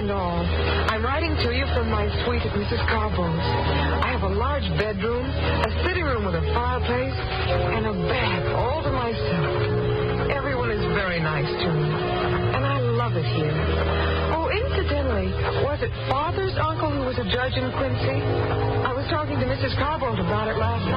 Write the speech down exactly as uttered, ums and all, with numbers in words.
and all. I'm writing to you from my suite at Missus Carbauld's. I have a large bedroom, a sitting room with a fireplace, and a bath all to myself. Everyone is very nice to me, and I love it here. Oh, incidentally, was it Father's uncle who was a judge in Quincy? I was talking to Missus Carbauld about it last night.